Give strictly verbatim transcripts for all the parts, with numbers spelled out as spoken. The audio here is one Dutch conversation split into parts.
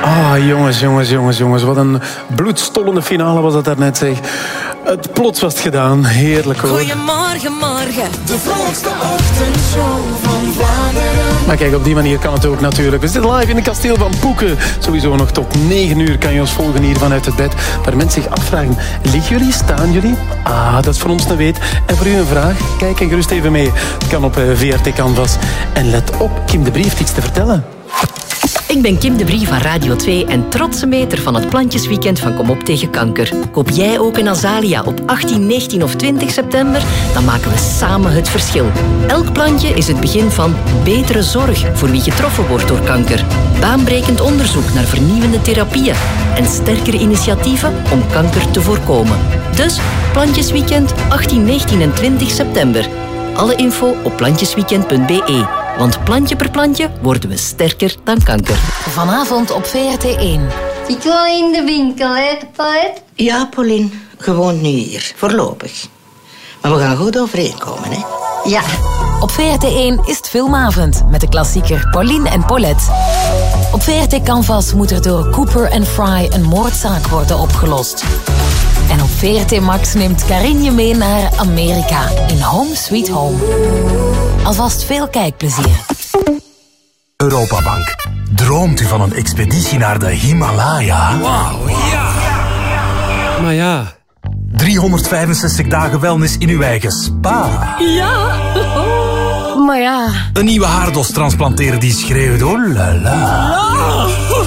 Ah, jongens, jongens, jongens, jongens. Wat een bloedstollende finale was dat daarnet, zeg. Het plots was het gedaan. Heerlijk, hoor. Goedemorgen, morgen. De vrolijkste ochtendshow van Vlaanderen. Maar kijk, op die manier kan het ook natuurlijk. We zitten live in het kasteel van Poeken. Sowieso nog tot negen uur kan je ons volgen hier vanuit het bed. Waar mensen zich afvragen, liggen jullie, staan jullie? Ah, dat is voor ons een weet. En voor u een vraag? Kijk en gerust even mee. Het kan op V R T Canvas. En let op, Kim de Brie heeft iets te vertellen. Ik ben Kim de Brie van Radio twee en trotse meter van het Plantjesweekend van Kom op tegen kanker. Koop jij ook een azalea op achttien, negentien of twintig september? Dan maken we samen het verschil. Elk plantje is het begin van betere zorg voor wie getroffen wordt door kanker. Baanbrekend onderzoek naar vernieuwende therapieën en sterkere initiatieven om kanker te voorkomen. Dus Plantjesweekend achttien, negentien en twintig september. Alle info op plantjesweekend punt b e. Want plantje per plantje worden we sterker dan kanker. Vanavond op V R T één. Ik wil in de winkel, hè, Paulette? Ja, Pauline. Gewoon nu hier. Voorlopig. Maar we gaan goed overeenkomen, hè? Ja. Op V R T één is het filmavond met de klassieker Pauline en Paulette. Op V R T Canvas moet er door Cooper en Fry een moordzaak worden opgelost. En op V R T Max neemt Karin je mee naar Amerika in Home Sweet Home. Alvast veel kijkplezier. Europabank. Droomt u van een expeditie naar de Himalaya? Wauw, ja! Maar ja... driehonderdvijfenzestig dagen wellness in uw eigen spa. Ja! Maar ja... Een nieuwe haardos transplanteren die schreeuwt, oh la la. Ja!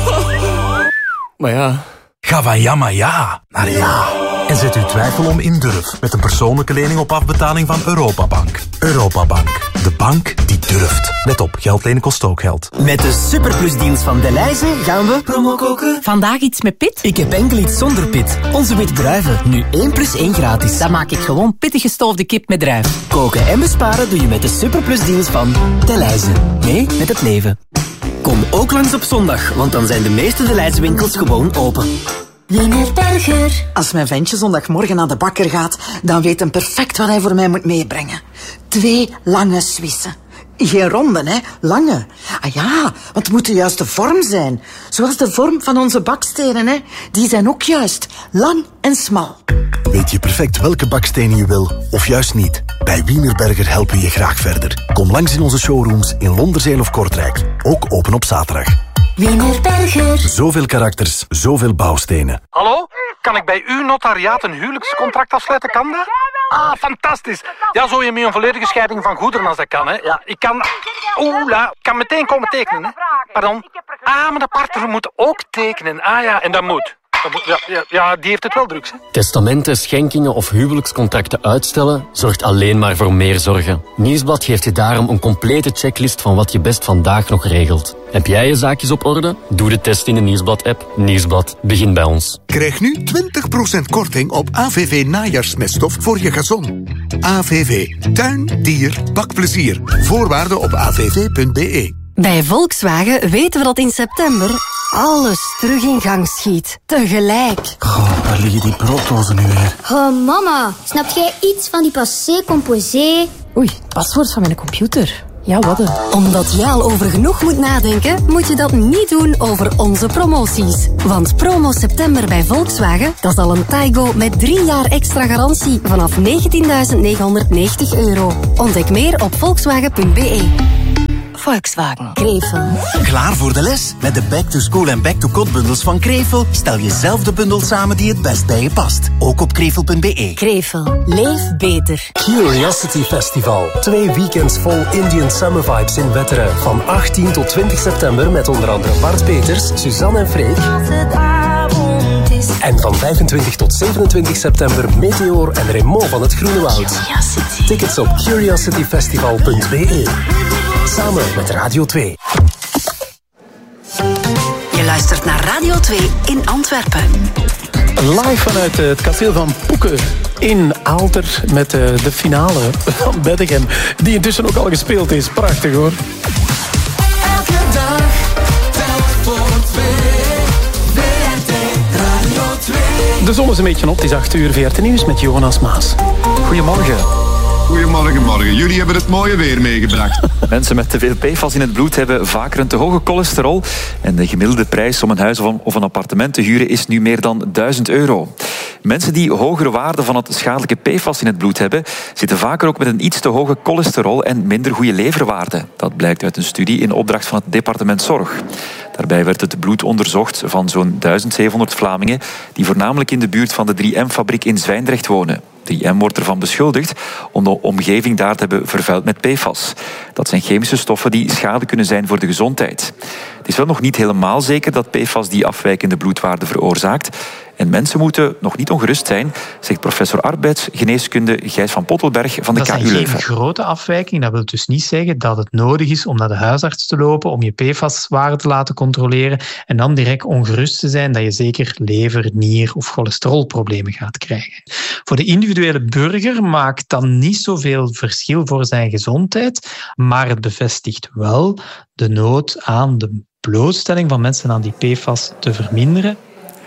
Maar ja... Ga van ja maar ja naar ja. En zet uw twijfel om in durf met een persoonlijke lening op afbetaling van Europabank. Europabank, de bank die durft. Let op, geld lenen kost ook geld. Met de superplusdeals van Delhaize gaan we promo koken. Vandaag iets met pit? Ik heb enkel iets zonder pit. Onze witte druiven, nu één plus één gratis. Dan maak ik gewoon pittig gestoofde kip met druif. Koken en besparen doe je met de superplusdeals van Delhaize. Mee met het leven. Kom ook langs op zondag, want dan zijn de meeste Delhaize winkels gewoon open. Wienerberger. Als mijn ventje zondagmorgen naar de bakker gaat, dan weet hij perfect wat hij voor mij moet meebrengen. Twee lange Zwissen. Geen ronde, hè? Lange. Ah ja, want het moet de juiste vorm zijn. Zoals de vorm van onze bakstenen, hè? Die zijn ook juist. Lang en smal. Weet je perfect welke bakstenen je wil, of juist niet? Bij Wienerberger helpen we je graag verder. Kom langs in onze showrooms in Londerzeel of Kortrijk. Ook open op zaterdag. Wienerberger. Zoveel karakters, zoveel bouwstenen. Hallo? Kan ik bij uw notariaat een huwelijkscontract afsluiten? Kan dat? Ah, fantastisch. Ja, zo je met een volledige scheiding van goederen als dat kan, hè. Ja, ik kan... Oeh, la, ik kan meteen komen tekenen, hè. Pardon? Ah, maar de partner moet ook tekenen. Ah ja, en dat moet. Dat moet ja, ja, ja, die heeft het wel druk, hè. Testamenten, schenkingen of huwelijkscontracten uitstellen zorgt alleen maar voor meer zorgen. Nieuwsblad geeft je daarom een complete checklist van wat je best vandaag nog regelt. Heb jij je zaakjes op orde? Doe de test in de Nieuwsblad-app. Nieuwsblad, begin bij ons. Krijg nu twintig procent korting op A V V najaarsmeststof voor je gazon. A V V. Tuin, dier, bakplezier. Voorwaarden op a v v punt b e. Bij Volkswagen weten we dat in september alles terug in gang schiet. Tegelijk. Goh, waar liggen die brooddozen nu weer? Oh, mama. Snap jij iets van die passé composé? Oei, paswoord van mijn computer. Ja, wat een. Omdat jij al over genoeg moet nadenken, moet je dat niet doen over onze promoties. Want promo september bij Volkswagen, dat is al een Taigo met drie jaar extra garantie vanaf negentienduizend negenhonderdnegentig euro. Ontdek meer op volkswagen punt b e. Volkswagen. Krevel. Klaar voor de les? Met de Back to School en Back to Code bundels van Krevel stel je zelf de bundel samen die het best bij je past. Ook op krevel punt b e. Krevel. Leef beter. Curiosity Festival. Twee weekends vol Indian Summer Vibes in Wetteren. Van achttien tot twintig september met onder andere Bart Peters, Suzanne en Freek. En van vijfentwintig tot zevenentwintig september Meteor en Remo van het Groene Woud. Tickets op curiosity festival punt b e. Samen met Radio twee. Je luistert naar Radio twee in Antwerpen. Live vanuit het kasteel van Poeken in Aalter met de finale van Beddegem, die intussen ook al gespeeld is. Prachtig, hoor. Elke dag telt voor twee. V R T Radio twee. De zon is een beetje op. Het is acht uur V R T Nieuws met Jonas Maas. Goedemorgen. Goedemorgen, morgen. Jullie hebben het mooie weer meegebracht. Mensen met te veel P F A S in het bloed hebben vaker een te hoge cholesterol. En de gemiddelde prijs om een huis of een appartement te huren is nu meer dan duizend euro. Mensen die hogere waarden van het schadelijke P F A S in het bloed hebben, zitten vaker ook met een iets te hoge cholesterol en minder goede leverwaarden. Dat blijkt uit een studie in opdracht van het departement Zorg. Daarbij werd het bloed onderzocht van zo'n duizend zevenhonderd Vlamingen die voornamelijk in de buurt van de drie M-fabriek in Zwijndrecht wonen. drie M wordt ervan beschuldigd om de omgeving daar te hebben vervuild met P F A S. Dat zijn chemische stoffen die schade kunnen zijn voor de gezondheid. Het is wel nog niet helemaal zeker dat P F A S die afwijkende bloedwaarde veroorzaakt. En mensen moeten nog niet ongerust zijn, zegt professor arbeidsgeneeskunde Gijs van Pottelberg van de K U Leuven. Dat is geen grote afwijking. Dat wil dus niet zeggen dat het nodig is om naar de huisarts te lopen, om je P F A S-waarde te laten controleren en dan direct ongerust te zijn dat je zeker lever-, nier- of cholesterolproblemen gaat krijgen. Voor de individuele burger maakt dat niet zoveel verschil voor zijn gezondheid, maar het bevestigt wel de nood aan de blootstelling van mensen aan die P F A S te verminderen.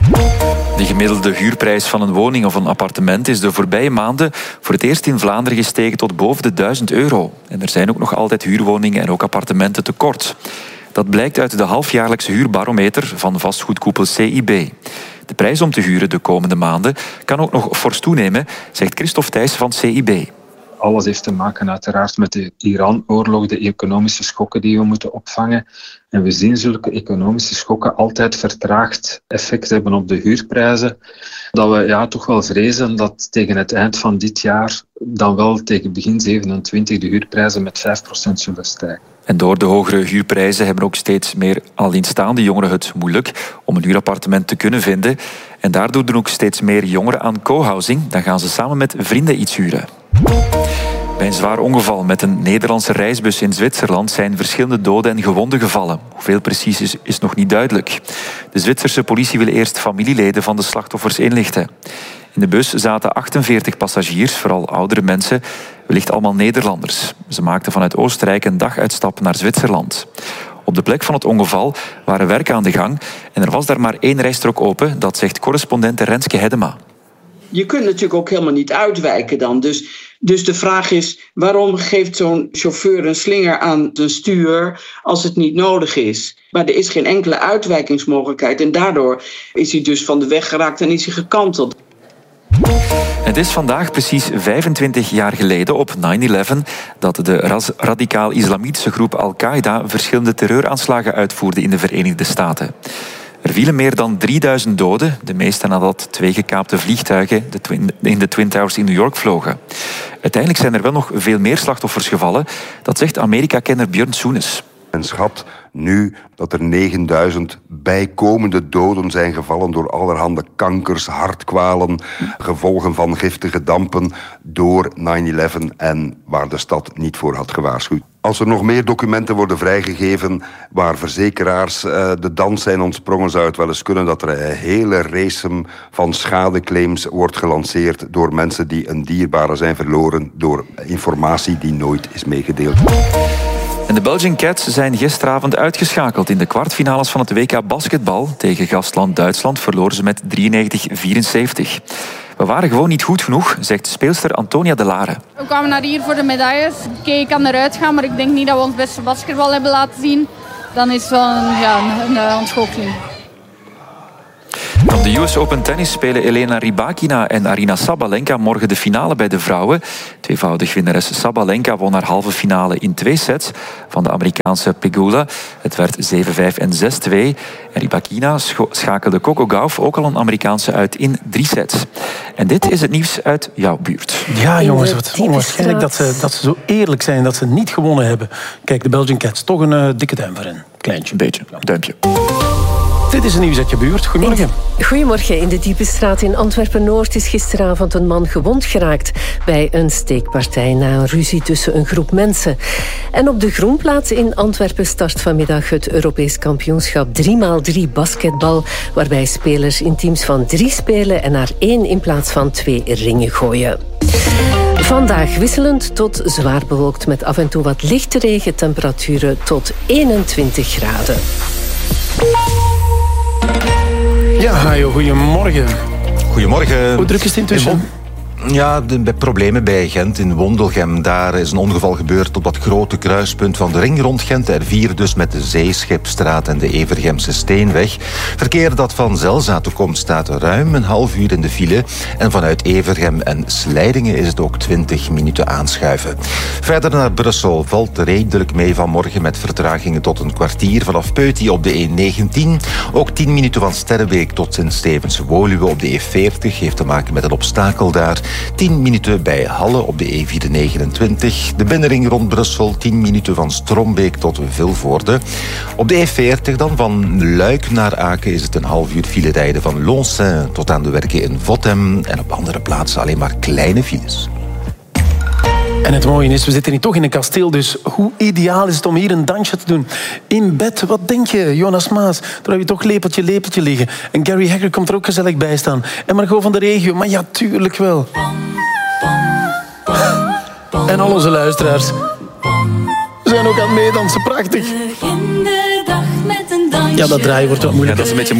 De gemiddelde huurprijs van een woning of een appartement is de voorbije maanden voor het eerst in Vlaanderen gestegen tot boven de duizend euro. En er zijn ook nog altijd huurwoningen en ook appartementen tekort. Dat blijkt uit de halfjaarlijkse huurbarometer van vastgoedkoepel C I B. De prijs om te huren de komende maanden kan ook nog fors toenemen, zegt Christophe Thijs van C I B. Alles heeft te maken uiteraard met de Iran-oorlog, de economische schokken die we moeten opvangen. En we zien zulke economische schokken altijd vertraagd effect hebben op de huurprijzen. Dat we ja, toch wel vrezen dat tegen het eind van dit jaar, dan wel tegen begin zevenentwintig, de huurprijzen met vijf procent zullen stijgen. En door de hogere huurprijzen hebben ook steeds meer alleenstaande jongeren het moeilijk om een huurappartement te kunnen vinden. En daardoor doen ook steeds meer jongeren aan co-housing. Dan gaan ze samen met vrienden iets huren. Bij een zwaar ongeval met een Nederlandse reisbus in Zwitserland zijn verschillende doden en gewonden gevallen. Hoeveel precies is, is nog niet duidelijk. De Zwitserse politie wil eerst familieleden van de slachtoffers inlichten. In de bus zaten achtenveertig passagiers, vooral oudere mensen, wellicht allemaal Nederlanders. Ze maakten vanuit Oostenrijk een daguitstap naar Zwitserland. Op de plek van het ongeval waren werken aan de gang en er was daar maar één rijstrook open, dat zegt correspondent Renske Hedema. Je kunt natuurlijk ook helemaal niet uitwijken dan. Dus, dus de vraag is, waarom geeft zo'n chauffeur een slinger aan zijn stuur als het niet nodig is? Maar er is geen enkele uitwijkingsmogelijkheid en daardoor is hij dus van de weg geraakt en is hij gekanteld. Het is vandaag precies vijfentwintig jaar geleden, op nine eleven, dat de radicaal-islamitische groep Al-Qaeda verschillende terreuraanslagen uitvoerde in de Verenigde Staten. Er vielen meer dan drieduizend doden, de meeste nadat twee gekaapte vliegtuigen in de Twin Towers in New York vlogen. Uiteindelijk zijn er wel nog veel meer slachtoffers gevallen, dat zegt Amerika-kenner Björn Soenes. Men schat nu dat er negenduizend bijkomende doden zijn gevallen door allerhande kankers, hartkwalen, gevolgen van giftige dampen door nine eleven en waar de stad niet voor had gewaarschuwd. Als er nog meer documenten worden vrijgegeven waar verzekeraars uh, de dans zijn ontsprongen, zou het wel eens kunnen dat er een hele race van schadeclaims wordt gelanceerd door mensen die een dierbare zijn verloren door informatie die nooit is meegedeeld. En de Belgian Cats zijn gisteravond uitgeschakeld in de kwartfinales van het W K basketbal. Tegen gastland Duitsland verloren ze met drieënnegentig vierenzeventig. We waren gewoon niet goed genoeg, zegt speelster Antonia de Lare. We kwamen naar hier voor de medailles. Oké, ik kan eruit gaan, maar ik denk niet dat we ons beste basketbal hebben laten zien. Dan is het wel een, ja, een, een ontgoocheling. Op de U S Open Tennis spelen Elena Rybakina en Aryna Sabalenka morgen de finale bij de vrouwen. Tweevoudig winnares Sabalenka won haar halve finale in twee sets van de Amerikaanse Pegula. Het werd zeven vijf en zes twee. En Rybakina schakelde Coco Gauff, ook al een Amerikaanse, uit in drie sets. En dit is het nieuws uit jouw buurt. Ja, jongens, wat onwaarschijnlijk dat ze, dat ze zo eerlijk zijn dat ze niet gewonnen hebben. Kijk, de Belgian Cats, toch een uh, dikke duim voor hen. Kleintje. Een beetje, duimpje. Dit is een nieuws uit je buurt. Goedemorgen. Goedemorgen. In de Diepenstraat in Antwerpen-Noord is gisteravond een man gewond geraakt bij een steekpartij na een ruzie tussen een groep mensen. En op de Groenplaats in Antwerpen start vanmiddag het Europees kampioenschap drie bij drie basketbal, waarbij spelers in teams van drie spelen en naar één in plaats van twee ringen gooien. Vandaag wisselend tot zwaar bewolkt met af en toe wat lichte regen, temperaturen tot eenentwintig graden. Ja, Hajo, goedemorgen. Goedemorgen. Hoe druk is het intussen? Ja, de, bij problemen bij Gent in Wondelgem. Daar is een ongeval gebeurd op dat grote kruispunt van de ring rond Gent. R vier dus met de Zeeschipstraat en de Evergemse Steenweg. Verkeer dat van Zelzaten komt staat ruim een half uur in de file. En vanuit Evergem en Slijdingen is het ook twintig minuten aanschuiven. Verder naar Brussel valt redelijk mee vanmorgen met vertragingen tot een kwartier vanaf Peuty op de E negentien. Ook tien minuten van Sterrebeek tot Sint-Stevens-Woluwe op de E veertig heeft te maken met een obstakel daar. tien minuten bij Halle op de E vierhonderdnegenentwintig. De binnenring rond Brussel, tien minuten van Strombeek tot Vilvoorde. Op de E veertig dan, van Luik naar Aken, is het een half uur file rijden van Lonsin tot aan de werken in Vottem. En op andere plaatsen alleen maar kleine files. En het mooie is, we zitten hier toch in een kasteel, dus hoe ideaal is het om hier een dansje te doen? In bed, wat denk je, Jonas Maas? Daar heb je toch lepeltje, lepeltje liggen. En Gary Hagger komt er ook gezellig bij staan. En Margot van de Regio, maar ja, tuurlijk wel. En al onze luisteraars zijn ook aan het meedansen, prachtig. Ja, dat draaien wordt wat moeilijk. Ja, dat is een beetje